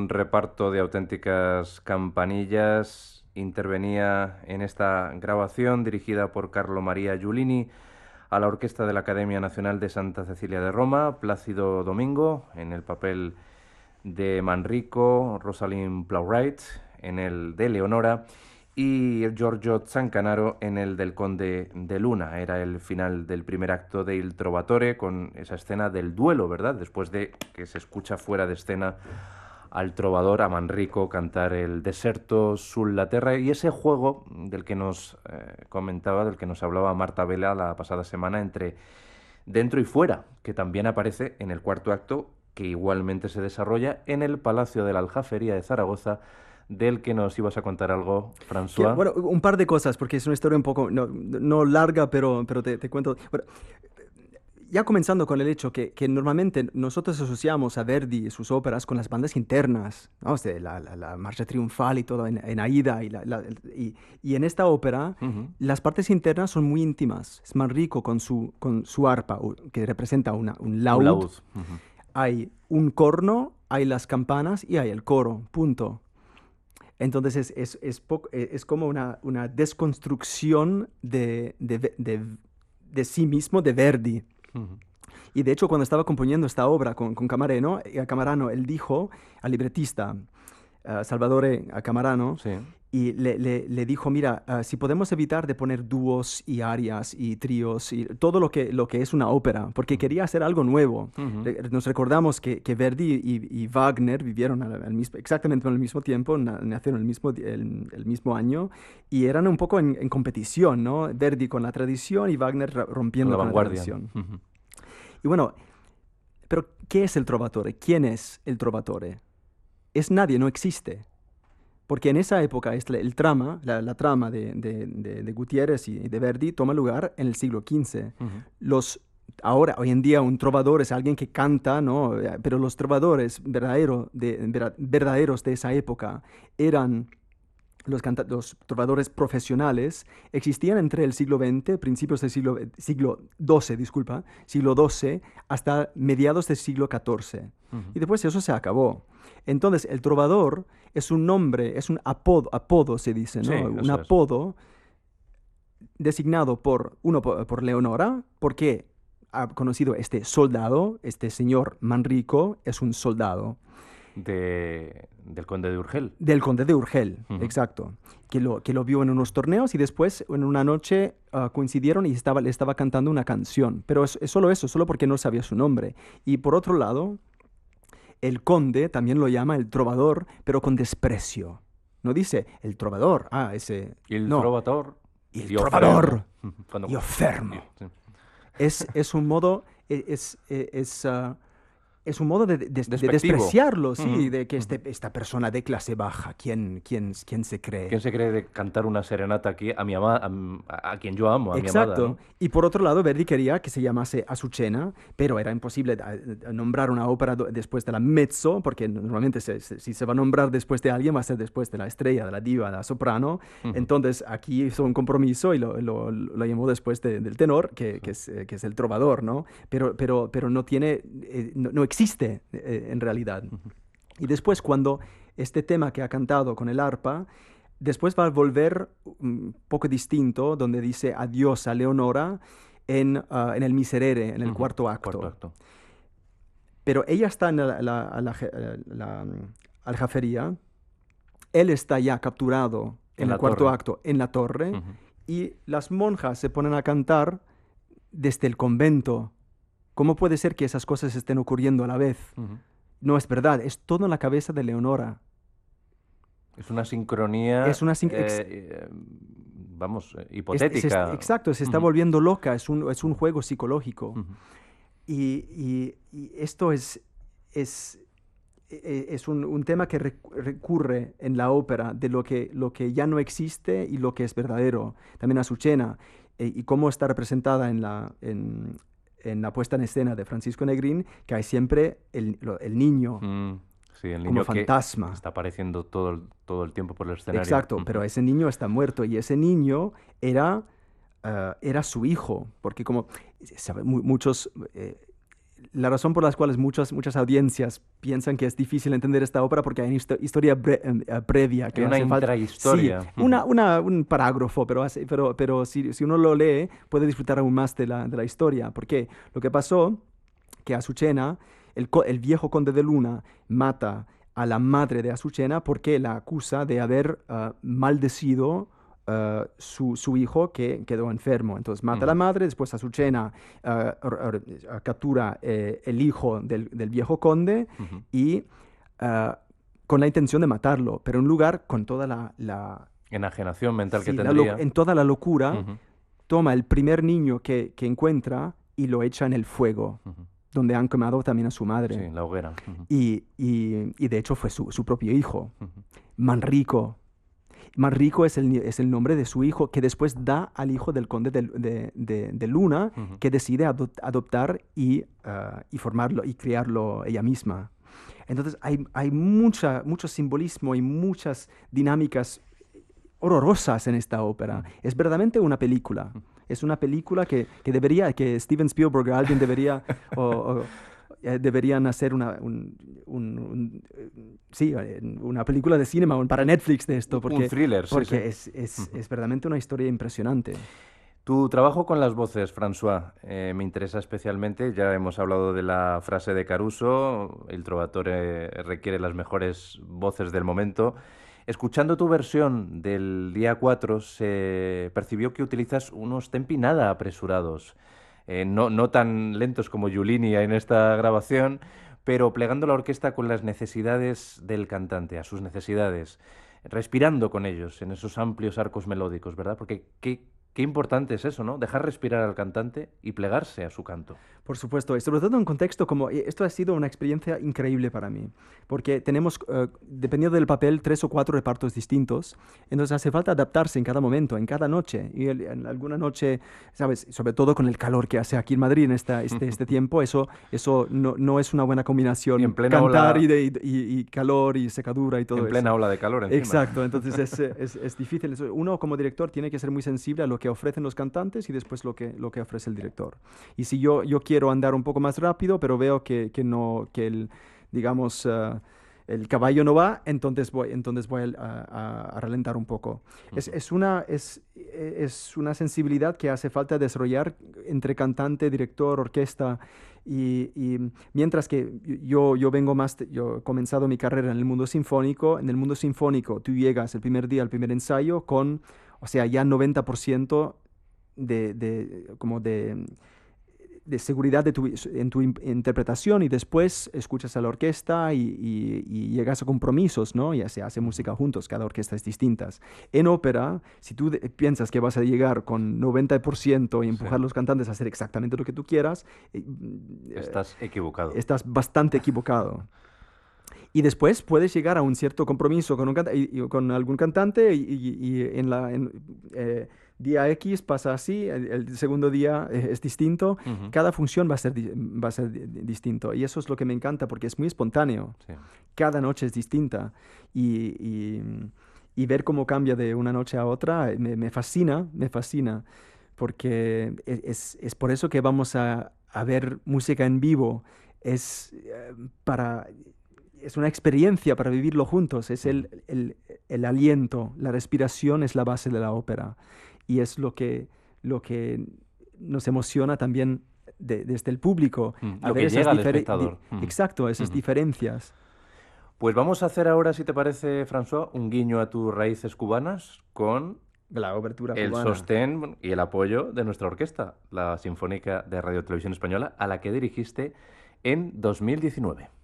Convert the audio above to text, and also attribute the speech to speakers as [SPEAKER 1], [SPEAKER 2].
[SPEAKER 1] un reparto de auténticas campanillas. Intervenía en esta grabación dirigida por Carlo Maria Giulini a la orquesta de la Academia Nacional de Santa Cecilia de Roma, Plácido Domingo en el papel de Manrico, Rosalind Plowright en el de Leonora y Giorgio Zancanaro en el del Conde de Luna. Era el final del primer acto de Il Trovatore, con esa escena del duelo, ¿verdad? Después de que se escucha fuera de escena al trovador, a Manrico, cantar el Deserto sulla terra, y ese juego del que nos comentaba, del que nos hablaba Marta Vela la pasada semana, entre dentro y fuera, que también aparece en el cuarto acto, que igualmente se desarrolla en el Palacio de la Aljafería de Zaragoza, del que nos ibas a contar algo, François.
[SPEAKER 2] Bueno, un par de cosas, porque es una historia un poco, no larga, pero te cuento. Bueno, ya comenzando con el hecho que normalmente nosotros asociamos a Verdi y sus óperas con las bandas internas, ¿no? O sea, la marcha triunfal y todo en Aida. Y en esta ópera, las partes internas son muy íntimas. Es Manrico con su arpa, que representa un laúd.
[SPEAKER 1] Un laúd.
[SPEAKER 2] Hay un corno, hay las campanas y hay el coro, punto. Entonces es como una desconstrucción de sí mismo de Verdi. Y de hecho, cuando estaba componiendo esta obra con Camarano, él dijo al libretista, Salvatore Camarano,
[SPEAKER 1] Sí.
[SPEAKER 2] y le dijo, mira, si podemos evitar de poner dúos y arias y tríos y todo lo que es una ópera, porque quería hacer algo nuevo. Nos recordamos que Verdi y Wagner vivieron exactamente al mismo tiempo, nacieron el mismo año, y eran un poco en competición, ¿no? Verdi con la tradición y Wagner rompiendo
[SPEAKER 1] La
[SPEAKER 2] con la
[SPEAKER 1] vanguardia.
[SPEAKER 2] tradición. Y bueno, pero ¿qué es el trovatore? ¿Quién es el trovatore? Es nadie, no existe. Porque en esa época la trama de Gutiérrez y de Verdi toma lugar en el siglo XV. Hoy en día un trovador es alguien que canta, ¿no? Pero los trovadores verdaderos de esa época eran los trovadores profesionales. Existían entre el siglo XX, principios del siglo XII, hasta mediados del siglo XIV. Y después eso se acabó. Entonces, el trovador es un nombre, es un apodo se dice, ¿no?
[SPEAKER 1] Sí,
[SPEAKER 2] Un apodo designado por Leonora, porque ha conocido este soldado, este señor Manrico, es un soldado.
[SPEAKER 1] Del Conde de Urgel.
[SPEAKER 2] Del Conde de Urgel, exacto. Que lo vio en unos torneos y después en una noche coincidieron y le estaba cantando una canción. Pero es solo eso, solo porque no sabía su nombre. Y por otro lado, el conde también lo llama el trovador, pero con desprecio. No dice el trovador, ese...
[SPEAKER 1] Il
[SPEAKER 2] no,
[SPEAKER 1] trovatore.
[SPEAKER 2] il trovador.
[SPEAKER 1] Cuando...
[SPEAKER 2] Io fermo.
[SPEAKER 1] Sí.
[SPEAKER 2] Es un modo... Es un modo de despreciarlo, sí, de que esta persona de clase baja, ¿quién se cree?
[SPEAKER 1] ¿Quién se cree de cantar una serenata aquí a mi amada, a quien yo amo, a mi
[SPEAKER 2] Exacto.
[SPEAKER 1] amada, ¿no?
[SPEAKER 2] Y por otro lado, Verdi quería que se llamase Azucena, pero era imposible nombrar una ópera después de la mezzo, porque normalmente si se va a nombrar después de alguien, va a ser después de la estrella, de la diva, de la soprano. Entonces aquí hizo un compromiso y lo llamó después del tenor, que es el trovador, ¿no? Pero no tiene, no existe en realidad. Y después, cuando este tema que ha cantado con el arpa, después va a volver un poco distinto, donde dice adiós a Leonora en el Miserere, en el cuarto acto. Pero ella está en la aljafería, él está ya capturado en el cuarto acto en la torre, y las monjas se ponen a cantar desde el convento. ¿Cómo puede ser que esas cosas estén ocurriendo a la vez? No es verdad, es todo en la cabeza de Leonora.
[SPEAKER 1] Es una sincronía, hipotética.
[SPEAKER 2] Exacto, se está volviendo loca, es un juego psicológico. Y esto es un tema que recurre en la ópera de lo que ya no existe y lo que es verdadero. También Azucena, y cómo está representada en la puesta en escena de Francisco Negrín, que hay siempre el niño.
[SPEAKER 1] Sí, el niño
[SPEAKER 2] como fantasma.
[SPEAKER 1] Que está apareciendo todo el tiempo por el escenario.
[SPEAKER 2] Exacto, pero ese niño está muerto y ese niño era su hijo, porque como muchos la razón por la cual muchas audiencias piensan que es difícil entender esta ópera porque hay una historia previa que
[SPEAKER 1] Hay una
[SPEAKER 2] hace falta. Sí,
[SPEAKER 1] intrahistoria.
[SPEAKER 2] un parágrafo, pero si uno lo lee puede disfrutar aún más de la historia. Porque lo que pasó, que Azucena, el viejo conde de Luna, mata a la madre de Azucena porque la acusa de haber maldecido su hijo que quedó enfermo. Entonces mata a la madre, después Azucena captura el hijo del viejo conde y con la intención de matarlo, pero en un lugar con toda la
[SPEAKER 1] Enajenación mental que
[SPEAKER 2] sí,
[SPEAKER 1] tendría.
[SPEAKER 2] en toda la locura,
[SPEAKER 1] Ujú,
[SPEAKER 2] toma el primer niño que encuentra y lo echa en el fuego,
[SPEAKER 1] ujú.
[SPEAKER 2] donde han quemado también a su madre.
[SPEAKER 1] Sí, la hoguera. Ujú,
[SPEAKER 2] Y de hecho fue su propio hijo,
[SPEAKER 1] ujú.
[SPEAKER 2] Manrico. Manrico es el nombre de su hijo que después da al hijo del conde de Luna,
[SPEAKER 1] Ujú.
[SPEAKER 2] que decide adoptar y formarlo y criarlo ella misma. Entonces hay mucho simbolismo y muchas dinámicas horrorosas en esta ópera. Es verdaderamente una película. Es una película que Steven Spielberg o alguien deberían hacer sí, una película de cinema para Netflix de esto,
[SPEAKER 1] Un thriller, sí, sí.
[SPEAKER 2] porque es verdaderamente una historia impresionante.
[SPEAKER 1] Tu trabajo con las voces, François, me interesa especialmente. Ya hemos hablado de la frase de Caruso, el Trovatore requiere las mejores voces del momento. Escuchando tu versión del día 4, se percibió que utilizas unos tempi nada apresurados, no tan lentos como Giulini en esta grabación, pero plegando la orquesta con las necesidades del cantante, a sus necesidades, respirando con ellos en esos amplios arcos melódicos, ¿verdad? Porque qué importante es eso, ¿no? Dejar respirar al cantante y plegarse a su canto.
[SPEAKER 2] Por supuesto, y sobre todo en un contexto como esto ha sido una experiencia increíble para mí, porque tenemos, dependiendo del papel, 3 o 4 repartos distintos, entonces hace falta adaptarse en cada momento, en cada noche, y en alguna noche, ¿sabes? Sobre todo con el calor que hace aquí en Madrid en este tiempo, eso no es una buena
[SPEAKER 1] Y en
[SPEAKER 2] combinación,
[SPEAKER 1] plena
[SPEAKER 2] cantar
[SPEAKER 1] ola,
[SPEAKER 2] y calor y secadura y todo
[SPEAKER 1] en
[SPEAKER 2] eso.
[SPEAKER 1] plena ola de calor encima.
[SPEAKER 2] Exacto, entonces es difícil. Uno como director tiene que ser muy sensible a lo que ofrecen los cantantes y después lo que ofrece el director. Y si yo quiero andar un poco más rápido, pero veo no, digamos, el caballo no va, entonces voy a ralentar un poco. Es una sensibilidad que hace falta desarrollar entre cantante, director, orquesta. Y mientras que yo vengo más, yo he comenzado mi carrera en el mundo sinfónico. En el mundo sinfónico tú llegas el primer día al primer ensayo con, o sea, ya 90% como de seguridad en tu interpretación, y después escuchas a la orquesta y llegas a compromisos, ¿no? Ya se hace música juntos, cada orquesta es distinta. En ópera, si tú piensas que vas a llegar con 90% y
[SPEAKER 1] Sí,
[SPEAKER 2] empujar a los cantantes a hacer exactamente lo que tú quieras,
[SPEAKER 1] estás equivocado.
[SPEAKER 2] estás bastante equivocado. Y después puedes llegar a un cierto compromiso y con algún cantante y día X pasa así, el segundo día es distinto,
[SPEAKER 1] Ujú,
[SPEAKER 2] cada función va a ser distinto. Y eso es lo que me encanta porque es muy espontáneo.
[SPEAKER 1] sí.
[SPEAKER 2] Cada noche es distinta y ver cómo cambia de una noche a otra me fascina, porque es por eso que vamos a ver música en vivo. Es para es una experiencia para vivirlo juntos, es
[SPEAKER 1] Ujú.
[SPEAKER 2] el aliento, la respiración es la base de la ópera y es lo que nos emociona también desde el público, a
[SPEAKER 1] Lo
[SPEAKER 2] ver
[SPEAKER 1] que
[SPEAKER 2] esas
[SPEAKER 1] llega al espectador.
[SPEAKER 2] exacto, esas
[SPEAKER 1] Ujú.
[SPEAKER 2] diferencias.
[SPEAKER 1] Pues vamos a hacer ahora, si te parece, François, un guiño a tus raíces cubanas con
[SPEAKER 2] La obertura
[SPEAKER 1] el
[SPEAKER 2] cubana.
[SPEAKER 1] sostén y el apoyo de nuestra orquesta, la Sinfónica de Radio Televisión Española, a la que dirigiste en 2019.